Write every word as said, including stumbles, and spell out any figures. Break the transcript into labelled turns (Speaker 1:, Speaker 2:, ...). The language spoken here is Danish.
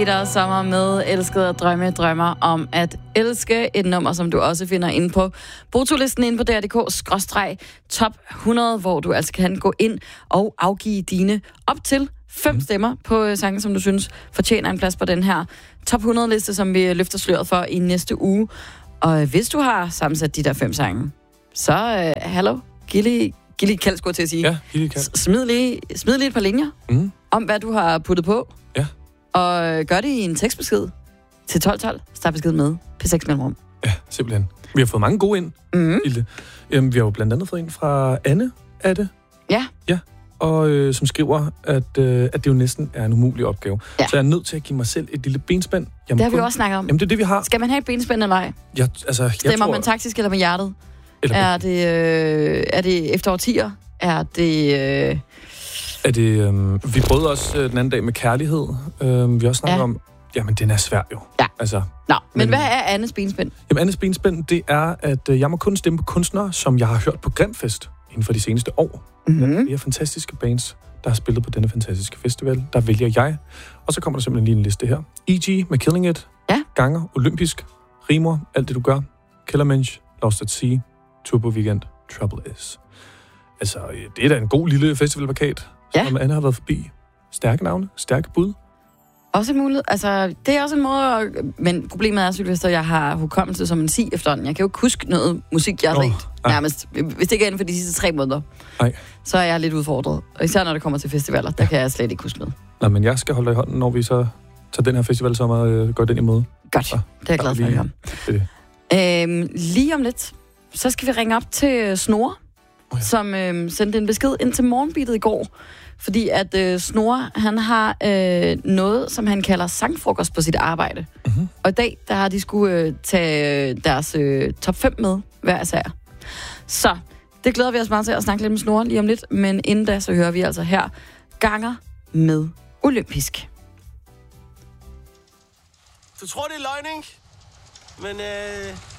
Speaker 1: Peter Sommer med Elsket og drømme drømmer om at elske. Et nummer, som du også finder inde på Brutolisten inde på D R punktum D K skråstreg top hundrede, hvor du altså kan gå ind og afgive dine op til fem mm. stemmer på sange, som du synes fortjener en plads på den her top hundrede-liste, som vi løfter sløret for i næste uge. Og hvis du har sammensat de der fem sange, så uh, hallo, giv lige, giv lige kald, skulle til at sige.
Speaker 2: Ja, giv lige kald.
Speaker 1: Smid lige, smid lige et par linjer mm. om, hvad du har puttet på.
Speaker 2: Ja.
Speaker 1: Og gør det i en tekstbesked til tolv tolv. Start besked med P seks mellemrum.
Speaker 2: Ja, simpelthen. Vi har fået mange gode ind.
Speaker 1: Mm.
Speaker 2: Øhm, vi har jo blandt andet fået en fra Anne, er det?
Speaker 1: Ja.
Speaker 2: Ja, og øh, som skriver, at, øh, at det jo næsten er en umulig opgave.
Speaker 1: Ja.
Speaker 2: Så jeg er nødt til at give mig selv et lille benspænd. Jamen,
Speaker 1: det har vi
Speaker 2: kun...
Speaker 1: også snakket om.
Speaker 2: Jamen, det er det, vi har.
Speaker 1: Skal man have et benspænd eller ej?
Speaker 2: Jeg, altså, jeg
Speaker 1: Stemmer
Speaker 2: tror...
Speaker 1: man taktisk eller med hjertet?
Speaker 2: Eller...
Speaker 1: Er, det, øh, er det efter årtier? Er det... Øh...
Speaker 2: Er det... Øh, vi prøvede også øh, den anden dag med kærlighed. Øh, vi har også snakket ja. om... Jamen, den er svær jo.
Speaker 1: Ja.
Speaker 2: Altså,
Speaker 1: Nå, men, men hvad er Annes benspænd?
Speaker 2: Jamen, Annes benspænd, det er, at øh, jeg må kun stemme på kunstnere, som jeg har hørt på Grimfest inden for de seneste år.
Speaker 1: Mm-hmm.
Speaker 2: Vi har fantastiske bands, der har spillet på denne fantastiske festival. Der vælger jeg. Og så kommer der simpelthen lige en liste her. E G med Killing It.
Speaker 1: Ja.
Speaker 2: Ganger, Olympisk. Rimor, Alt det du gør. Killermensch, Lost at Sea. Turbo Weekend, Trouble Is. Altså, det er da en god lille festivalplakat,
Speaker 1: ja.
Speaker 2: som Anne har været forbi. Stærke navne, stærke bud.
Speaker 1: Også en mulighed. Altså, det er også en måde at... Men problemet er, Sylvester, at jeg har hukommelse som en si efterhånden. Jeg kan jo ikke huske noget musik, jeg har oh, set nærmest. Hvis det ikke er inden for de sidste tre måneder,
Speaker 2: Ej.
Speaker 1: så er jeg lidt udfordret. Og især når det kommer til festivaler, der kan jeg slet ikke huske noget.
Speaker 2: Nej, men jeg skal holde dig i hånden, når vi så tager den her festival sommer og går den imod.
Speaker 1: Godt, så, det er jeg glad for at høre. Øhm, lige om lidt, så skal vi ringe op til Snore, oh, ja. som øhm, sendte en besked ind til Morgenbeatet i går. Fordi at øh, Snore, han har øh, noget, som han kalder sangfrokost på sit arbejde. Mm-hmm. Og i dag, der har de skulle øh, tage deres øh, top fem med, hver især. Så det glæder vi os meget til at snakke lidt med Snore lige om lidt. Men inden da, så hører vi altså her Ganger med Olympisk.
Speaker 3: Du tror, det er løgn, ikke? Men øh,